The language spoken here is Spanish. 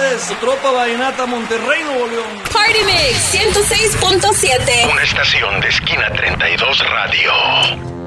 ustedes, su tropa vallenata Monterrey, Nuevo León. Party Mix 106.7. Una estación de Esquina 32 Radio.